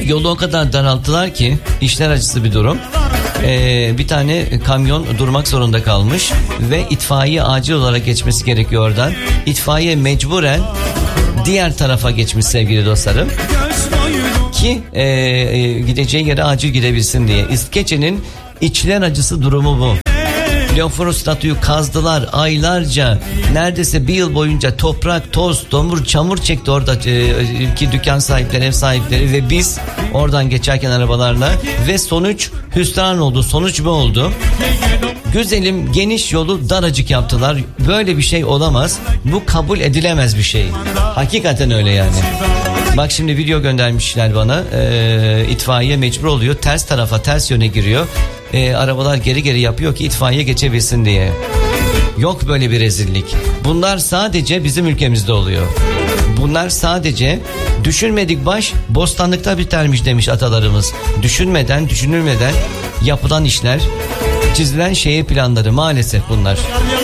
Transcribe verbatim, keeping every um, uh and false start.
Yolu o kadar daralttılar ki işler acısı bir durum. Ee, bir tane kamyon durmak zorunda kalmış ve itfaiye acil olarak geçmesi gerekiyor oradan. İtfaiye mecburen diğer tarafa geçmiş sevgili dostlarım ki e, e, gideceği yere acil gidebilsin diye. İskeçe'nin içler acısı durumu bu. Leoforu statüyü kazdılar aylarca, neredeyse bir yıl boyunca toprak, toz, tomur, çamur çekti orada e, ki dükkan sahipleri, ev sahipleri ve biz oradan geçerken arabalarla ve sonuç hüsran oldu. Sonuç bu oldu. Güzelim geniş yolu daracık yaptılar. Böyle bir şey olamaz. Bu kabul edilemez bir şey. Hakikaten öyle yani. Bak şimdi video göndermişler bana. Ee, itfaiye mecbur oluyor. Ters tarafa, ters yöne giriyor. Ee, arabalar geri geri yapıyor ki itfaiye geçebilsin diye. Yok böyle bir rezillik. Bunlar sadece bizim ülkemizde oluyor. Bunlar sadece düşünmedik baş bostanlıkta bitermiş demiş atalarımız. Düşünmeden, düşünülmeden yapılan işler, çizilen şehir planları maalesef bunlar.